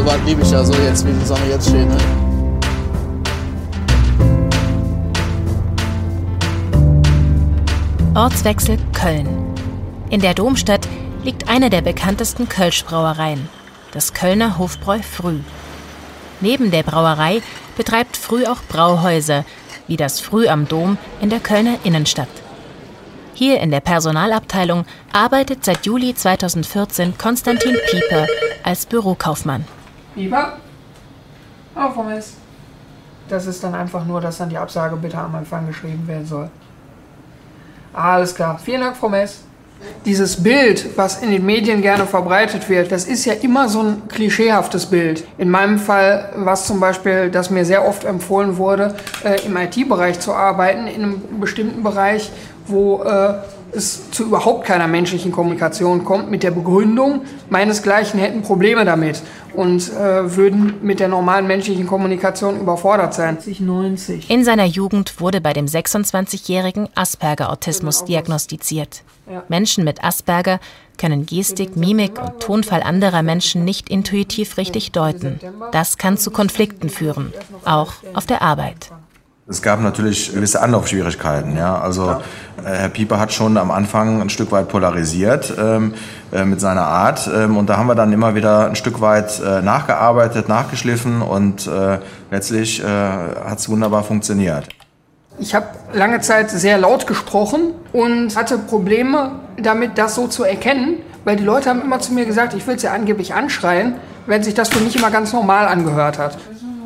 sowas liebe ich ja so jetzt, wie die Sonne jetzt steht. Ne? Ortswechsel Köln. In der Domstadt liegt eine der bekanntesten Kölschbrauereien, das Kölner Hofbräu Früh. Neben der Brauerei betreibt Früh auch Brauhäuser, wie das Früh am Dom in der Kölner Innenstadt. Hier in der Personalabteilung arbeitet seit Juli 2014 Konstantin Pieper als Bürokaufmann. Pieper? Oh, Frau Mess. Das ist dann einfach nur, dass dann die Absage bitte am Empfang geschrieben werden soll. Alles klar. Vielen Dank, Frau Mess. Dieses Bild, was in den Medien gerne verbreitet wird, das ist ja immer so ein klischeehaftes Bild. In meinem Fall war es zum Beispiel, dass mir sehr oft empfohlen wurde, im IT-Bereich zu arbeiten, in einem bestimmten Bereich, wo es zu überhaupt keiner menschlichen Kommunikation kommt, mit der Begründung, meinesgleichen hätten Probleme damit und würden mit der normalen menschlichen Kommunikation überfordert sein. 90. In seiner Jugend wurde bei dem 26-jährigen Asperger-Autismus diagnostiziert. Menschen mit Asperger können Gestik, Mimik und Tonfall anderer Menschen nicht intuitiv richtig deuten. Das kann zu Konflikten führen, auch auf der Arbeit. Es gab natürlich gewisse Anlaufschwierigkeiten. Ja? Also Herr Pieper hat schon am Anfang ein Stück weit polarisiert mit seiner Art. Und da haben wir dann immer wieder ein Stück weit nachgearbeitet, nachgeschliffen und letztlich hat es wunderbar funktioniert. Ich habe lange Zeit sehr laut gesprochen und hatte Probleme damit, das so zu erkennen, weil die Leute haben immer zu mir gesagt, ich will sie angeblich anschreien, wenn sich das für mich immer ganz normal angehört hat.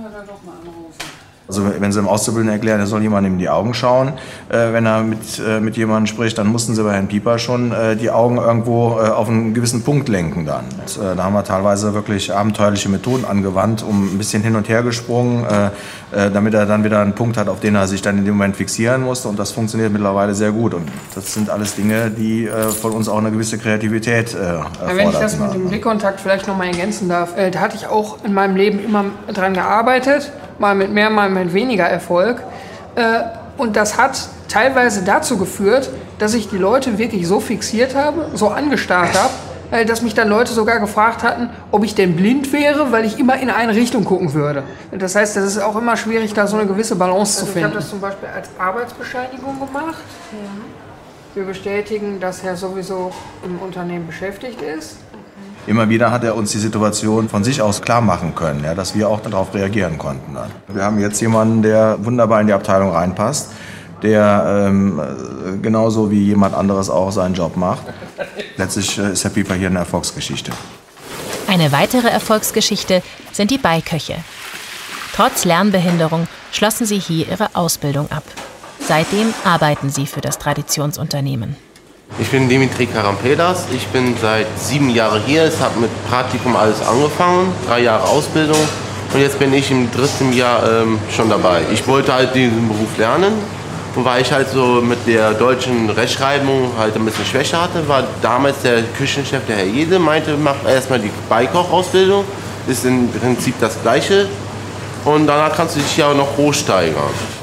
Also wenn Sie dem Auszubildenden erklären, er soll jemandem in die Augen schauen, wenn er mit jemandem spricht, dann mussten Sie bei Herrn Pieper schon die Augen irgendwo auf einen gewissen Punkt lenken dann. Und, da haben wir teilweise wirklich abenteuerliche Methoden angewandt, um ein bisschen hin und her gesprungen, damit er dann wieder einen Punkt hat, auf den er sich dann in dem Moment fixieren musste. Und das funktioniert mittlerweile sehr gut. Und das sind alles Dinge, die von uns auch eine gewisse Kreativität erfordern. Wenn ich das mit dem Blickkontakt vielleicht noch mal ergänzen darf, da hatte ich auch in meinem Leben immer dran gearbeitet. Mal mit mehr, mal mit weniger Erfolg. Und das hat teilweise dazu geführt, dass ich die Leute wirklich so fixiert habe, so angestarrt habe, dass mich dann Leute sogar gefragt hatten, ob ich denn blind wäre, weil ich immer in eine Richtung gucken würde. Das heißt, das ist auch immer schwierig, da so eine gewisse Balance zu finden. Ich habe das zum Beispiel als Arbeitsbescheinigung gemacht. Ja. Wir bestätigen, dass er sowieso im Unternehmen beschäftigt ist. Immer wieder hat er uns die Situation von sich aus klar machen können, ja, dass wir auch darauf reagieren konnten. Dann. Wir haben jetzt jemanden, der wunderbar in die Abteilung reinpasst, der genauso wie jemand anderes auch seinen Job macht. Letztlich ist Herr Pieper hier eine Erfolgsgeschichte. Eine weitere Erfolgsgeschichte sind die Beiköche. Trotz Lernbehinderung schlossen sie hier ihre Ausbildung ab. Seitdem arbeiten sie für das Traditionsunternehmen. Ich bin Dimitri Karampedas, ich bin seit 7 Jahren hier, es hat mit Praktikum alles angefangen, 3 Jahre Ausbildung und jetzt bin ich im 3. Jahr schon dabei. Ich wollte halt diesen Beruf lernen und weil ich halt so mit der deutschen Rechtschreibung halt ein bisschen Schwäche hatte, war damals der Küchenchef, der Herr Jede, meinte, mach erstmal die Beikochausbildung, ist im Prinzip das Gleiche und danach kannst du dich ja noch hochsteigern.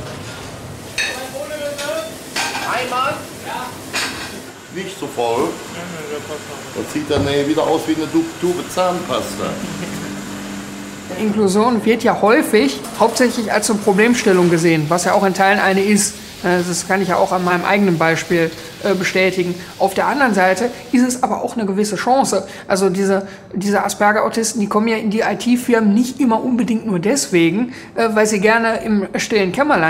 Nicht so voll. Das sieht dann wieder aus wie eine Tube Zahnpasta. Inklusion wird ja häufig hauptsächlich als eine Problemstellung gesehen, was ja auch in Teilen eine ist. Das kann ich ja auch an meinem eigenen Beispiel bestätigen. Auf der anderen Seite ist es aber auch eine gewisse Chance. Also diese Asperger-Autisten, die kommen ja in die IT-Firmen nicht immer unbedingt nur deswegen, weil sie gerne im stillen Kämmerlein